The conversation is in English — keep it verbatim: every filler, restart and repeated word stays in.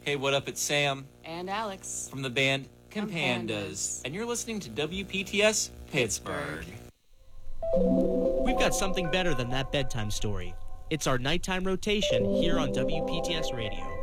Hey, what up? It's Sam. And Alex. From the band Compandas. Compandas. And you're listening to W P T S Pittsburgh. We've got something better than that bedtime story. It's our nighttime rotation here on W P T S Radio.